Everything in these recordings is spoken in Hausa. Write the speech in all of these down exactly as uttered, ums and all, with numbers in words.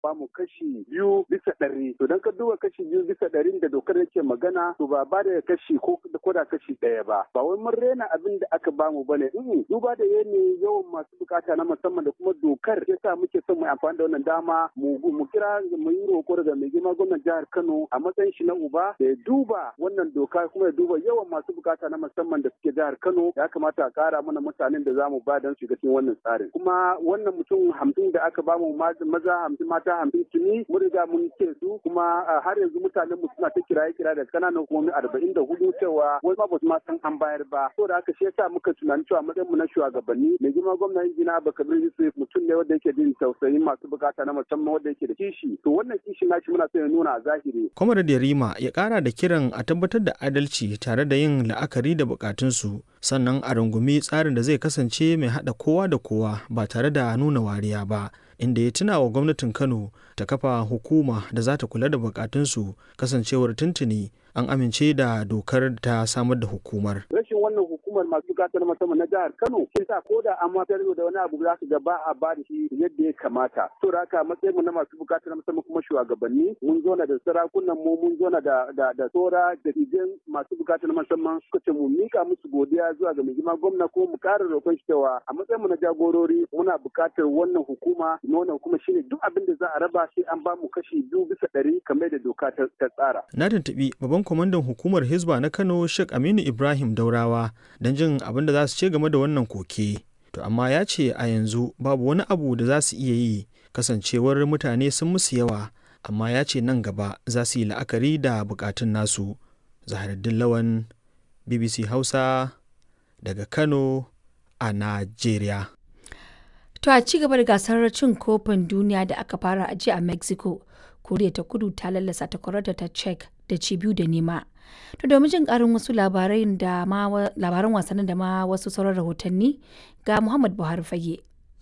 bamu kashi biyu bisa ɗari. To don ka duba kashi biyu bisa ɗarin da dokar yake magana to ba ba da kashi ko da kashi ɗaya ba. Ba wai mun rena abin da aka bamu bane. Duba da yanayin yawan masu bukata na musamman da kuma dokar yasa muke son mu amfani da wannan dama mu mu kira mu yi roƙo daga mai girma gwamnatin jihar Kano a matsayin shi na uba da ya duba wannan doka kuma ya duba yawan masu bukata na musamman da suke jihar Kano. Ya kamata a ƙara mana mutanen da zamu ba don shiga cikin wannan tsarin. Kuma wannan mutum hamsin da aka bamu maza hamsin mata hamsin tuni mun riga mun ce su kuma har yanzu mutanen mu suna ta kiraye kiraye da kananan hukumomi arba'in da hudu cewa wai ma ba su ma san an bayar ba. Saboda haka shi yasa muka tunani cewa matsayin mu na shugabanni mai girma gwamnati Injiniya Abba Kabir Yusuf mutum ne wanda yake jin tausayin masu bukata na musamman wanda yake da kishi. To wannan kishi nashi muna son ya nuna a zahiri. Kwamar Yarima ya kara da kiran a tabbatar da adalci tare da yin la'akari da bukatunsu sannan a rungumi tsarin da zai kasance mai haɗa kowa da kowa ba tare da nuna wariya ba. Inda ya tuna wa gwamnatin Kano ta kafa hukuma da za ta kula da bukatunsu kasancewar tuntuni an amince da dokar ta samar da hukumar. Rashin wannan hukumar masu bukatar musamman na jihar Kano shi sa ko da an matar da wani abu za su ga ba a ba da shi yadda ya kamata. To da haka matsayin mu na masu bukatar musamman kuma shugabanni mun zo da sarakunan mu mun zo da da da tsora da idan masu bukatar musamman suka ce mu mika musu godiya zuwa ga mai girma gwamna ko mu ƙara roƙon shi cewa a matsayin mu na jagorori muna bukatar wannan hukuma wannan kuma shine duk abin da za a raba shi an ba mu kashi biyu bisa ɗari kamar da doka ta tsara. Na tuntuɓi babban kwamandan hukumar Hizba na Kano Sheikh Aminu Ibrahim Daurawa don jin abin da za su ce game da wannan koke. To amma ya ce a yanzu babu wani abu da za su iya yi kasancewar mutane sun musu yawa, amma ya ce nan gaba za su yi la'akari da bukatun nasu. Zaharuddin Lawan, B B C Hausa daga Kano a Najeriya. To a ci gaba da gasar cin kofin duniya da aka fara a jiya a Mexico, Koriya ta Kudu ta lallasa takwararta ta Czech da ci biyu da nema. To domin jin karin wasu labaran da ma labaran wasannin da ma wasu sauran rahotanni ga Muhammad Buhari Fage.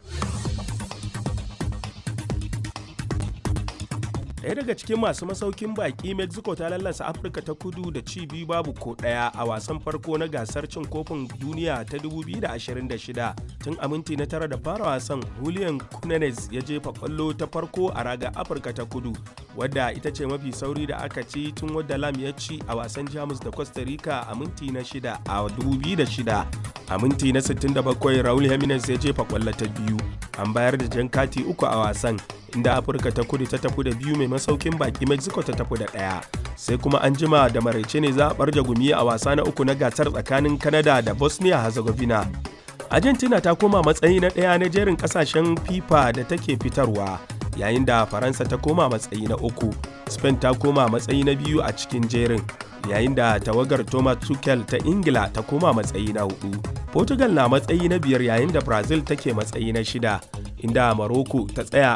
Ɗaya daga cikin masu masaukin baki Mexico ta lallasa Afirka ta Kudu da ci biyu babu ko ɗaya a wasan farko na gasar cin kofin duniya ta dubu biyu da ashirin da shida. Tun a minti na tara da fara wasan, Julian Cunanes ya jefa kwallo ta farko a raga Afirka ta Kudu, wadda ita ce mafi sauri da aka ci tun wadda Lam ya ci a wasan Jamus da Costa Rica a minti na shida a dubu biyu da shida. A minti na sittin da bakwai, Raul Jimenez ya jefa kwallo ta biyu. An bayar da jan kati uku a wasan, inda Afirka ta Kudu ta tafi da biyu mai masaukin baki Mexico ta tafi da ɗaya. Sai kuma an jima da maraice ne za a barja gumi a wasa na uku na gasar tsakanin Canada da Bosnia Herzegovina. Argentina ta koma matsayi na ɗaya na jerin ƙasashen FIFA da take fitarwa, yayin da Faransa ta koma matsayi na uku. Spain ta koma matsayi na biyu a cikin jerin, yayin da tawagar Thomas Tuchel ta Ingila ta koma matsayi na hudu. Portugal na matsayi na biyar yayin da Brazil take matsayi na shida, inda Morocco ta tsaya